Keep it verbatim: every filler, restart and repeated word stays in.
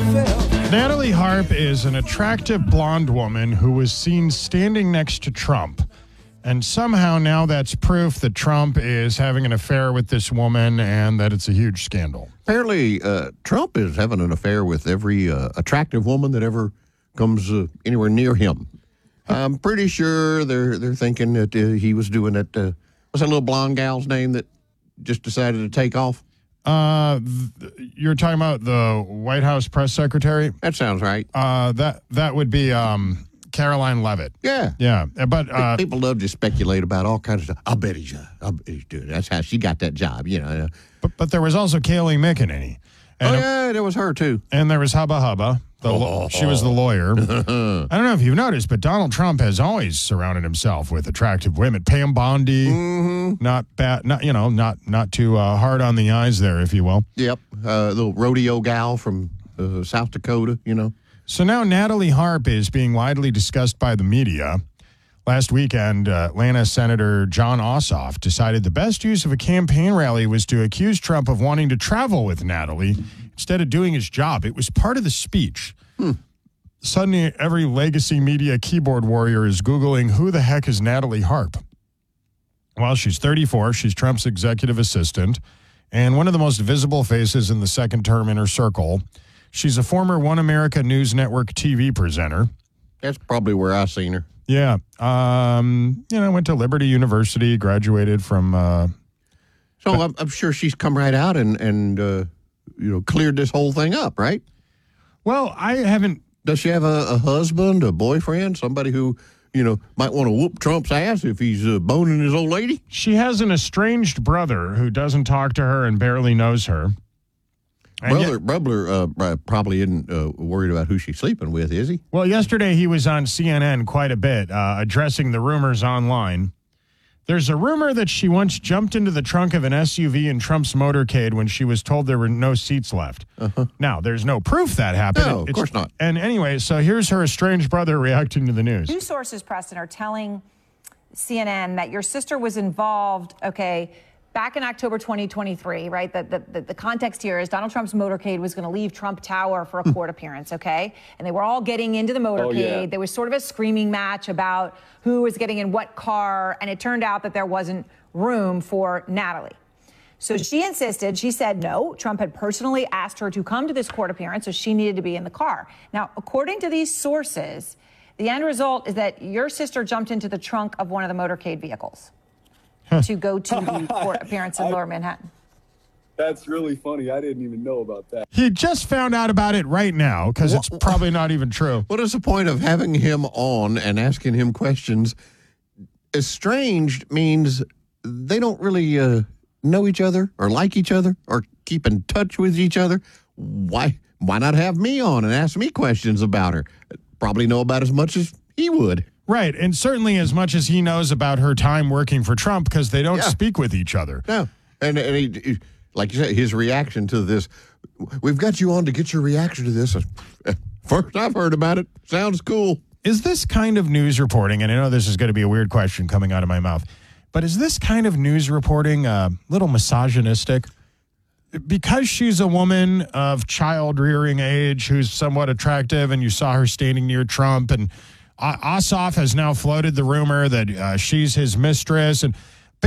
Natalie Harp is an attractive blonde woman who was seen standing next to Trump. And somehow now that's proof that Trump is having an affair with this woman and that it's a huge scandal. Apparently, uh, Trump is having an affair with every uh, attractive woman that ever comes uh, anywhere near him. I'm pretty sure they're they're thinking that uh, he was doing it. Uh, what's that little blonde gal's name that just decided to take off? Uh, th- you're talking about the White House press secretary? That sounds right. Uh, that that would be um, Caroline Leavitt. Yeah. Yeah. But uh, people love to speculate about all kinds of stuff. I'll bet he's, uh, I'll bet he's doing it. That's how she got that job, you know. But, but there was also Kayleigh McEnany. And oh, yeah, there was her, too. And there was Hubba Hubba. The, oh. She was the lawyer. I don't know if you've noticed, but Donald Trump has always surrounded himself with attractive women. Pam Bondi, mm-hmm. not bad, not you know, not not too uh, hard on the eyes there, if you will. Yep, uh, little rodeo gal from uh, South Dakota, you know. So now Natalie Harp is being widely discussed by the media. Last weekend, uh, Atlanta Senator Jon Ossoff decided the best use of a campaign rally was to accuse Trump of wanting to travel with Natalie instead of doing his job. It was part of the speech. Hmm. Suddenly, every legacy media keyboard warrior is Googling, who the heck is Natalie Harp? Well, she's thirty-four. She's Trump's executive assistant and one of the most visible faces in the second term inner circle. She's a former One America News Network T V presenter. That's probably where I seen her. Yeah. Um, you know, went to Liberty University, graduated from... Uh, so I'm, I'm sure she's come right out and, and uh, you know, cleared this whole thing up, right? Well, I haven't... Does she have a, a husband, a boyfriend, somebody who, you know, might want to whoop Trump's ass if he's uh, boning his old lady? She has an estranged brother who doesn't talk to her and barely knows her. And Brother, yet, brother uh, probably isn't uh, worried about who she's sleeping with, is he? Well, yesterday he was on C N N quite a bit, uh, addressing the rumors online. There's a rumor that she once jumped into the trunk of an S U V in Trump's motorcade when she was told there were no seats left. Uh-huh. Now, there's no proof that happened. No, of it's, course not. And anyway, so here's her estranged brother reacting to the news. News sources, Preston, are telling C N N that your sister was involved, okay, back in October twenty twenty-three, right? The, the, the context here is Donald Trump's motorcade was going to leave Trump Tower for a court appearance, okay? And they were all getting into the motorcade. Oh, yeah. There was sort of a screaming match about who was getting in what car, and it turned out that there wasn't room for Natalie. So she insisted, she said no. Trump had personally asked her to come to this court appearance, so she needed to be in the car. Now, according to these sources, the end result is that your sister jumped into the trunk of one of the motorcade vehicles to go to the court appearance in I, Lower Manhattan. That's really funny. I didn't even know about that. He just found out about it right now because it's probably not even true. What is the point of having him on and asking him questions? Estranged means they don't really uh, know each other or like each other or keep in touch with each other. Why, why not have me on and ask me questions about her? Probably know about as much as he would. Right, and certainly as much as he knows about her time working for Trump because they don't yeah. speak with each other. No, and, and he, he, like you said, his reaction to this, we've got you on to get your reaction to this. First I've heard about it. Sounds cool. Is this kind of news reporting, and I know this is going to be a weird question coming out of my mouth, but is this kind of news reporting a little misogynistic? Because she's a woman of child-rearing age who's somewhat attractive and you saw her standing near Trump and Ossoff has now floated the rumor that uh, she's his mistress. And